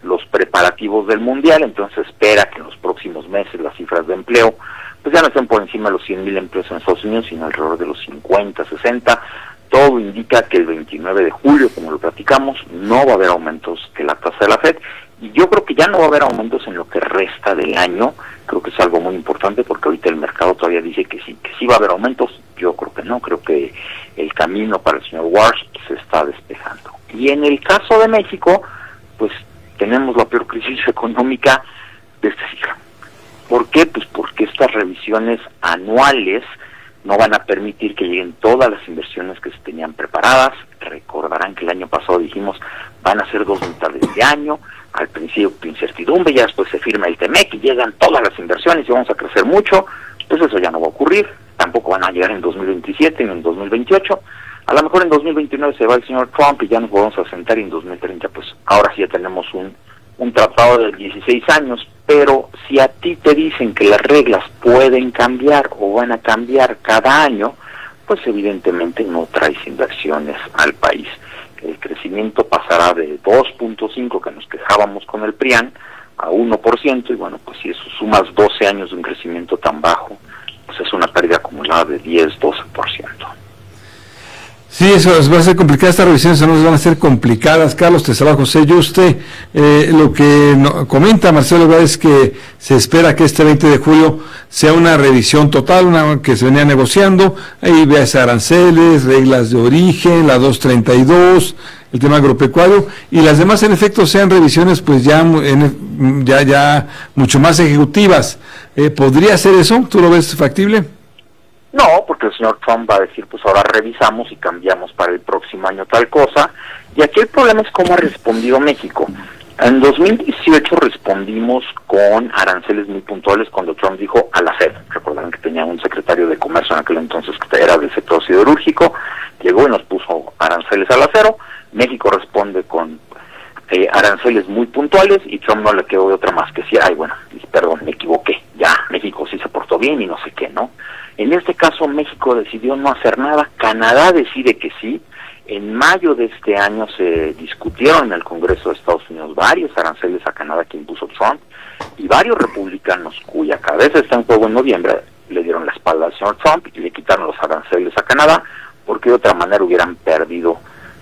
los preparativos del Mundial, entonces espera que en los próximos meses las cifras de empleo pues ya no estén por encima de los 100,000 empleos en Estados Unidos, sino alrededor de los 50, 60. Todo indica que el 29 de julio, como lo platicamos, no va a haber aumentos de la tasa de la Fed, y yo creo que ya no va a haber aumentos en lo que resta del año. Creo que es algo muy importante porque ahorita el mercado todavía dice que sí va a haber aumentos. Yo creo que no, creo que el camino para el señor Walsh se está despejando. Y en el caso de México, pues tenemos la peor crisis económica de este siglo. ¿Por qué? Pues porque estas revisiones anuales no van a permitir que lleguen todas las inversiones que se tenían preparadas. Recordarán que el año pasado dijimos van a ser 2 mitades de año, al principio incertidumbre, ya después se firma el TEMEC y llegan todas las inversiones y vamos a crecer mucho. Pues eso ya no va a ocurrir, tampoco van a llegar en 2027 ni en 2028, a lo mejor en 2029 se va el señor Trump y ya nos volvemos a sentar, y en 2030 pues ahora sí ya tenemos un tratado de 16 años, pero si a ti te dicen que las reglas pueden cambiar o van a cambiar cada año, pues evidentemente no traes inversiones al país. El crecimiento pasará de 2.5 que nos quejábamos con el PRIAN a 1%, y bueno, pues si eso sumas 12 años de un crecimiento tan bajo, pues es una pérdida acumulada de 10-12%. Sí, eso va a ser complicada, estas revisiones no van a ser complicadas. Carlos, te saluda José Yuste. Lo que comenta Marcelo Ebrard es que se espera que este 20 de julio sea una revisión total, una que se venía negociando. Ahí veas aranceles, reglas de origen, la 232, el tema agropecuario, y las demás en efecto sean revisiones pues ya mucho más ejecutivas. ¿Podría ser eso? ¿Tú lo ves factible? No, porque el señor Trump va a decir, pues ahora revisamos y cambiamos para el próximo año tal cosa. Y aquí el problema es cómo ha respondido México. En 2018 respondimos con aranceles muy puntuales cuando Trump dijo al acero. Recordarán que tenía un secretario de Comercio en aquel entonces que era del sector siderúrgico, llegó y nos puso aranceles al acero. México responde con aranceles muy puntuales, y Trump no le quedó de otra más que decir, ay bueno, perdón, me equivoqué, ya, México sí se portó bien y no sé qué, ¿no? En este caso México decidió no hacer nada, Canadá decide que sí. En mayo de este año se discutieron en el Congreso de Estados Unidos varios aranceles a Canadá que impuso Trump, y varios republicanos cuya cabeza está en juego en noviembre le dieron la espalda al señor Trump y le quitaron los aranceles a Canadá, porque de otra manera hubieran perdido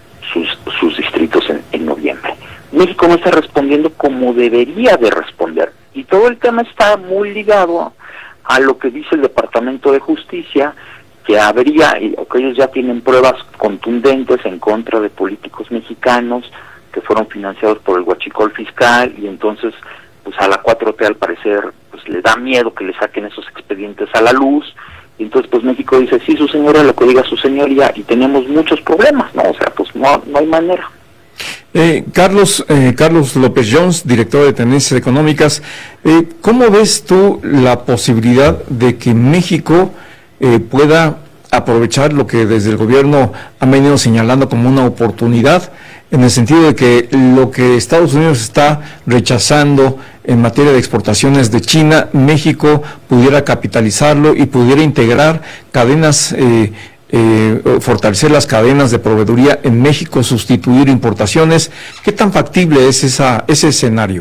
sus distritos en noviembre. México no está respondiendo como debería de responder, y todo el tema está muy ligado a lo que dice el Departamento de Justicia, que habría, o que ellos ya tienen pruebas contundentes en contra de políticos mexicanos que fueron financiados por el huachicol fiscal, y entonces pues a la 4T al parecer pues le da miedo que le saquen esos expedientes a la luz, y entonces pues México dice, sí, su señora, lo que diga su señoría, y tenemos muchos problemas, ¿no? O sea, pues no hay manera. Carlos López Jones, director de Tendencias Económicas, ¿cómo ves tú la posibilidad de que México pueda aprovechar lo que desde el gobierno han venido señalando como una oportunidad, en el sentido de que lo que Estados Unidos está rechazando en materia de exportaciones de China, México pudiera capitalizarlo y pudiera integrar cadenas, fortalecer las cadenas de proveeduría en México, sustituir importaciones? ¿Qué tan factible es ese escenario?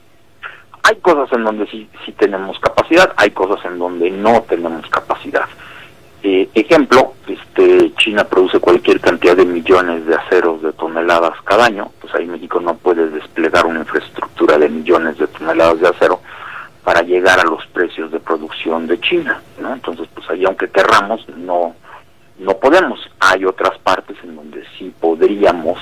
Hay cosas en donde sí tenemos capacidad, hay cosas en donde no tenemos capacidad. Ejemplo, China produce cualquier cantidad de millones de aceros de toneladas cada año, pues ahí México no puede desplegar una infraestructura de millones de toneladas de acero para llegar a los precios de producción de China, ¿no? Entonces, pues ahí aunque querramos, no podemos. Hay otras partes en donde sí podríamos,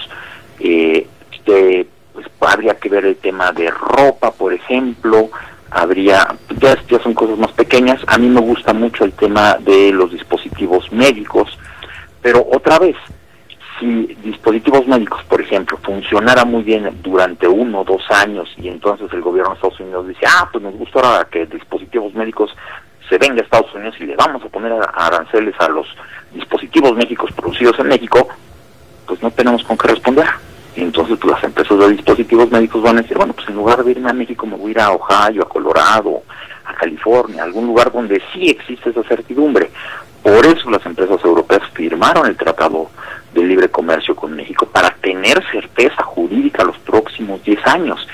pues habría que ver el tema de ropa, por ejemplo. Ya son cosas más pequeñas. A mí me gusta mucho el tema de los dispositivos médicos, pero otra vez, si dispositivos médicos, por ejemplo, funcionara muy bien durante 1 o 2 años, y entonces el gobierno de Estados Unidos dice, pues nos gusta ahora que dispositivos médicos se venga a Estados Unidos y le vamos a poner aranceles a los dispositivos médicos producidos en México, pues no tenemos con qué responder. Y entonces pues las empresas de dispositivos médicos van a decir, bueno, pues en lugar de irme a México me voy a ir a Ohio, a Colorado, a California, a algún lugar donde sí existe esa certidumbre. Por eso las empresas europeas firmaron el Tratado de Libre Comercio con México, para tener certeza jurídica los próximos 10 años.